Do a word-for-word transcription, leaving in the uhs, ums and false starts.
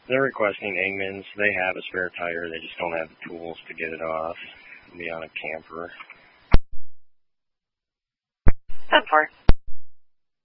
They're requesting Engmans. They have a spare tire. They just don't have the tools to get it off. It'll be on a camper. ten four.